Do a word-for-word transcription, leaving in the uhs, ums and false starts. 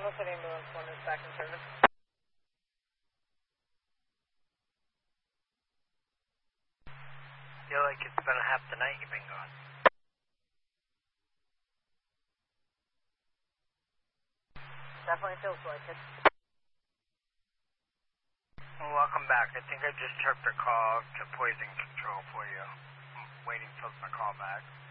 Listen, ambulance one is back in service. Feel like it's been a half the night you've been gone. Definitely feels like it. Well, welcome back. I think I just chirped a call to poison control for you. I'm waiting for my call back.